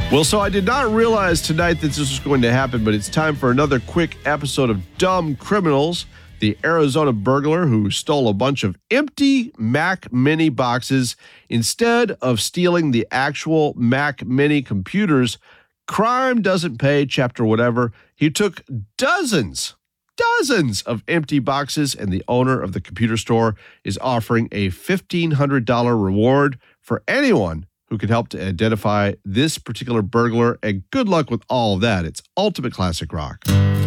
Well, so I did not realize tonight that this was going to happen, but it's time for another quick episode of Dumb Criminals. The Arizona burglar who stole a bunch of empty Mac Mini boxes instead of stealing the actual Mac Mini computers. Crime doesn't pay, chapter whatever. He took dozens of empty boxes, and the owner of the computer store is offering a $1,500 reward for anyone who can help to identify this particular burglar. And good luck with all of that. It's Ultimate Classic Rock.